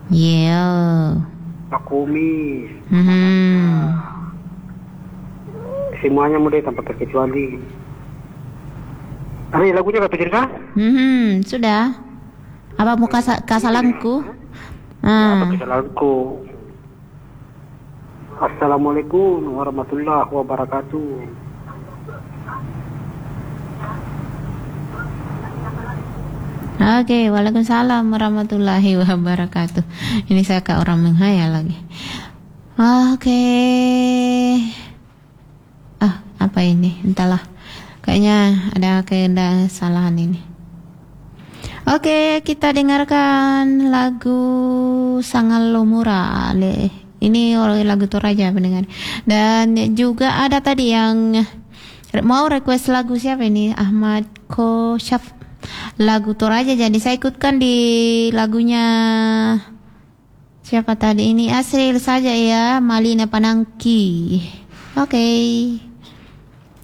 Yeah. Pak Kumis, Mhm. semuanya mudah tanpa terkecuali. Ada lagunya kata cerita? Sudah. Apa mau kasalanku? Ya, apa kesalahanku? Assalamualaikum warahmatullahi wabarakatuh. Oke, waalaikumsalam warahmatullahi wabarakatuh. Ini saya ke orang menghayal lagi. Oke. Apa ini? Entahlah. Kayaknya ada kesalahan ini. Oke, kita dengarkan lagu Sangat Lomura. Ini lagu Toraja pendengar. Dan juga ada tadi yang mau request lagu siapa ini? Ahmad Koshaf. Lagu Toraja, jadi saya ikutkan di lagunya siapa tadi ini, Asril saja ya, Malina Panangki. Oke.